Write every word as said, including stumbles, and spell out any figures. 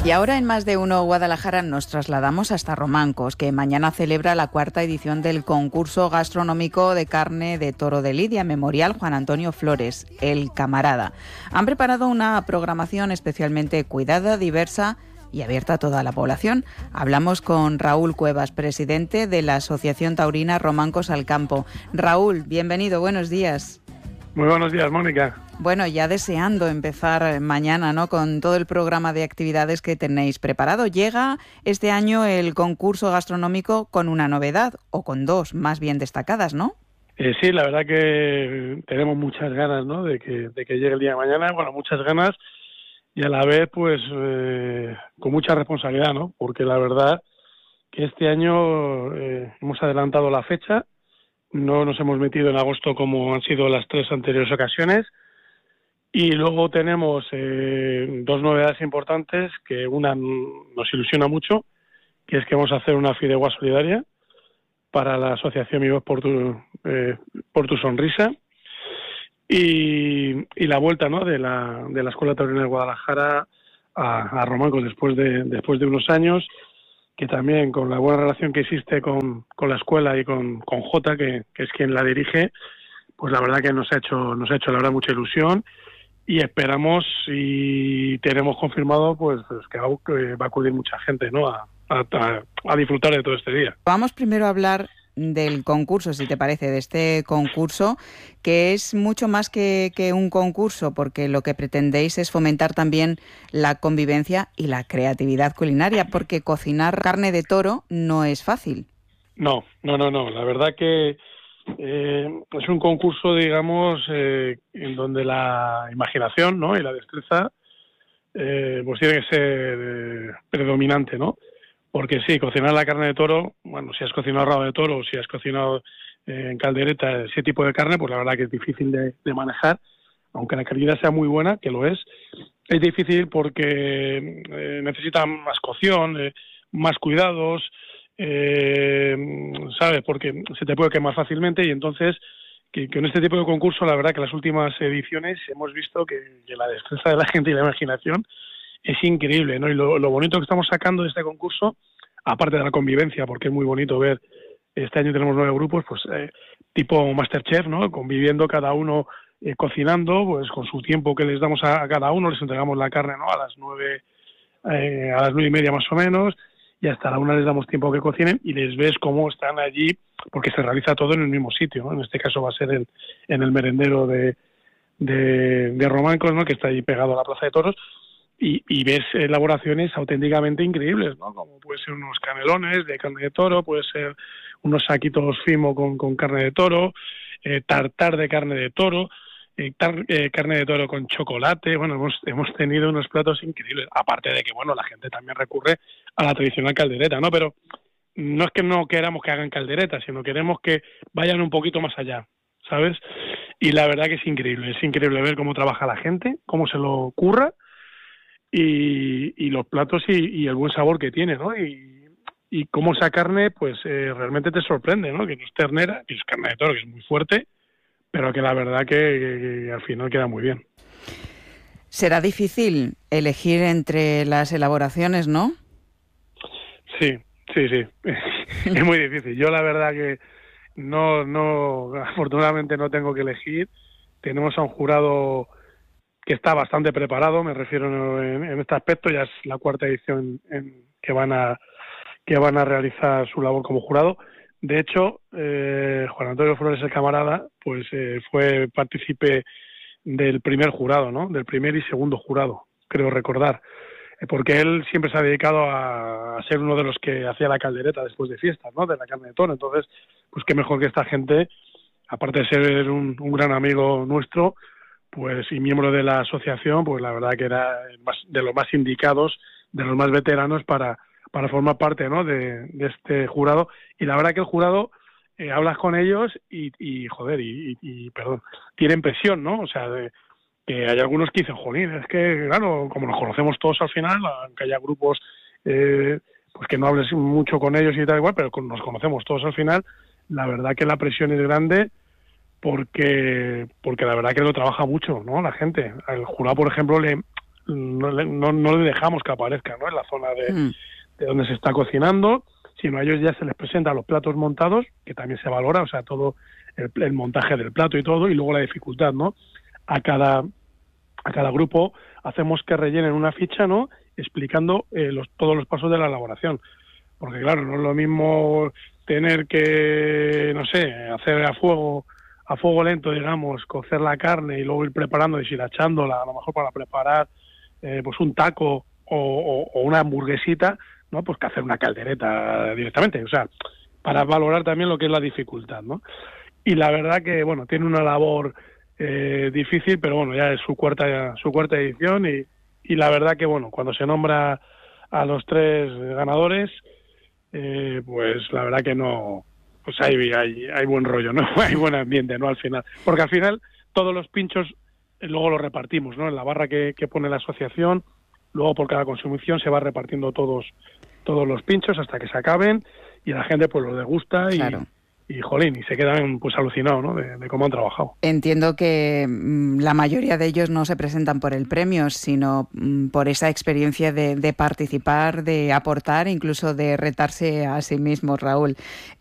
Y ahora en Más de Uno Guadalajara nos trasladamos hasta Romancos, que mañana celebra la cuarta edición del concurso gastronómico de carne de toro de Lidia, Memorial Juan Antonio Flores, El Camarada. Han preparado una programación especialmente cuidada, diversa y abierta a toda la población. Hablamos con Raúl Cuevas, presidente de la Asociación Taurina Romancos al Campo. Raúl, bienvenido, buenos días. Muy buenos días, Mónica. Bueno, ya deseando empezar mañana, ¿no?, con todo el programa de actividades que tenéis preparado. Llega este año el concurso gastronómico con una novedad, o con dos más bien destacadas, ¿no? Eh, sí, la verdad que tenemos muchas ganas, ¿no?, de que, de que llegue el día de mañana. Bueno, muchas ganas y a la vez, pues, eh, con mucha responsabilidad, ¿no? Porque la verdad que este año eh, hemos adelantado la fecha. No nos hemos metido en agosto como han sido las tres anteriores ocasiones. Y luego tenemos eh, dos novedades importantes, que una nos ilusiona mucho, que es que vamos a hacer una fideuá solidaria para la asociación Vivos por tu, eh, por tu sonrisa. Y, y la vuelta, ¿no?, de la, de la Escuela Taurina de Guadalajara a, a Romancos después de, después de unos años, que también con la buena relación que existe con, con la escuela y con, con Jota, que, que es quien la dirige, pues la verdad que nos ha hecho, nos ha hecho la verdad mucha ilusión y esperamos y tenemos confirmado pues, pues que va a acudir mucha gente, ¿no?, a, a, a disfrutar de todo este día. Vamos primero a hablar del concurso, si te parece, de este concurso, que es mucho más que, que un concurso, porque lo que pretendéis es fomentar también la convivencia y la creatividad culinaria, porque cocinar carne de toro no es fácil. No, no, no, no. La verdad que eh, es un concurso, digamos, eh, en donde la imaginación, ¿no?, y la destreza eh, pues tiene que ser eh, predominante, ¿no? Porque sí, cocinar la carne de toro, bueno, si has cocinado rabo de toro o si has cocinado eh, en caldereta ese tipo de carne, pues la verdad que es difícil de, de manejar, aunque la calidad sea muy buena, que lo es. Es difícil porque eh, necesita más cocción, eh, más cuidados, eh, ¿sabes? Porque se te puede quemar fácilmente y entonces que, que en este tipo de concurso, la verdad que en las últimas ediciones hemos visto que, que la destreza de la gente y la imaginación es increíble, ¿no? Y lo, lo bonito que estamos sacando de este concurso, aparte de la convivencia, porque es muy bonito ver, este año tenemos nueve grupos, pues eh, tipo Masterchef, ¿no?, conviviendo cada uno, eh, cocinando, pues con su tiempo que les damos a, a cada uno, les entregamos la carne, ¿no?, a las nueve, eh, a las nueve y media más o menos, y hasta la una les damos tiempo que cocinen y les ves cómo están allí, porque se realiza todo en el mismo sitio, ¿no? En este caso va a ser el, en el merendero de, de, de Romancos, ¿no?, que está ahí pegado a la Plaza de Toros. Y, y ves elaboraciones auténticamente increíbles, ¿no? Como puede ser unos canelones de carne de toro, puede ser unos saquitos fimo con, con carne de toro, eh, tartar de carne de toro, eh, tar, eh, carne de toro con chocolate. Bueno, hemos, hemos tenido unos platos increíbles, aparte de que, bueno, la gente también recurre a la tradicional caldereta, ¿no? Pero no es que no queramos que hagan caldereta, sino queremos que vayan un poquito más allá, ¿sabes? Y la verdad que es increíble, es increíble ver cómo trabaja la gente, cómo se lo curra, Y, y los platos y, y el buen sabor que tiene, ¿no? Y, y cómo esa carne, pues eh, realmente te sorprende, ¿no? Que no es ternera, que es carne de toro, que es muy fuerte, pero que la verdad que, que, que al final queda muy bien. Será difícil elegir entre las elaboraciones, ¿no? Sí, sí, sí. Es muy difícil. Yo la verdad que no, no, afortunadamente no tengo que elegir. Tenemos a un jurado que está bastante preparado, me refiero en, en este aspecto, ya es la cuarta edición en, que van a que van a realizar su labor como jurado. De hecho, eh, Juan Antonio Flores, el Camarada, pues eh, fue partícipe del primer jurado, ¿no?, del primer y segundo jurado, creo recordar, eh, porque él siempre se ha dedicado a, a ser uno de los que hacía la caldereta después de fiestas, ¿no?, de la carne de toro. Entonces, pues qué mejor que esta gente, aparte de ser un, un gran amigo nuestro, pues y miembro de la asociación, pues la verdad que era más, de los más indicados, de los más veteranos para, para formar parte, ¿no?, de, de este jurado. Y la verdad que el jurado, eh, hablas con ellos y, y joder, y, y, y perdón, tienen presión, ¿no? O sea, de, que hay algunos que dicen, jolín, es que, claro, como nos conocemos todos al final, aunque haya grupos eh, pues que no hables mucho con ellos y tal igual, pero nos conocemos todos al final, la verdad que la presión es grande, porque porque la verdad que lo trabaja mucho, ¿no?, la gente. El jurado, por ejemplo, le no le, no, no le dejamos que aparezca, ¿no?, en la zona de, Mm. de donde se está cocinando, sino a ellos ya se les presenta los platos montados, que también se valora, o sea, todo el, el montaje del plato y todo, y luego la dificultad, ¿no? A cada a cada grupo hacemos que rellenen una ficha, ¿no?, explicando eh, los, todos los pasos de la elaboración. Porque claro, no es lo mismo tener que, no sé, hacer a fuego a fuego lento, digamos, cocer la carne y luego ir preparando, deshilachándola, a lo mejor para preparar eh, pues un taco o, o, o una hamburguesita, ¿no?, pues que hacer una caldereta directamente. O sea, para valorar también lo que es la dificultad, ¿no? Y la verdad que, bueno, tiene una labor eh, difícil, pero bueno, ya es su cuarta su cuarta edición y, y la verdad que, bueno, cuando se nombra a los tres ganadores, eh, pues la verdad que no, pues hay, hay, hay buen rollo, ¿no? Hay buen ambiente, ¿no?, al final. Porque al final todos los pinchos eh, luego los repartimos, ¿no?, en la barra que, que pone la asociación, luego por cada consumición se va repartiendo todos todos los pinchos hasta que se acaben y la gente pues los degusta y, Claro. y jolín, y se quedan pues alucinados, ¿no?, de, de cómo han trabajado. Entiendo que mm, la mayoría de ellos no se presentan por el premio, sino mm, por esa experiencia de, de participar, de aportar, incluso de retarse a sí mismos, Raúl.